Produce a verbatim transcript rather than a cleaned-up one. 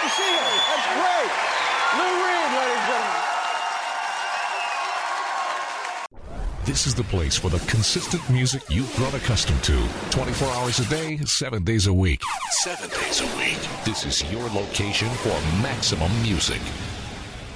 to see you. That's great. Lou Reed, ladies and gentlemen. This is the place for the consistent music you've grown accustomed to. twenty-four hours a day, seven days a week. Seven days a week. This is your location for maximum music.